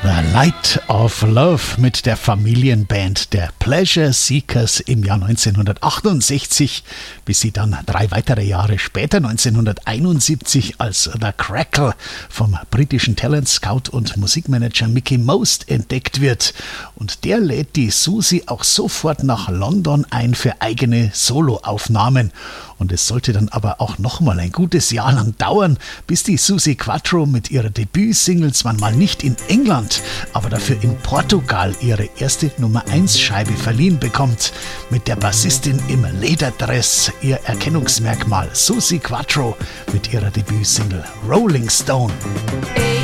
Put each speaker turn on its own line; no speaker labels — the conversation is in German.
The Light of Love mit der Familienband der Pleasure Seekers im Jahr 1968, bis sie dann 3 weitere Jahre später, 1971, als The Crackle vom britischen Talent Scout und Musikmanager Mickey Most entdeckt wird. Und der lädt die Susi auch sofort nach London ein für eigene Soloaufnahmen. Und es sollte dann aber auch nochmal ein gutes Jahr lang dauern, bis die Suzi Quatro mit ihrer Debütsingle zwar mal nicht in England, aber dafür in Portugal ihre erste Nummer-1-Scheibe verliehen bekommt. Mit der Bassistin im Lederdress, ihr Erkennungsmerkmal Suzi Quatro mit ihrer Debütsingle Rolling Stone.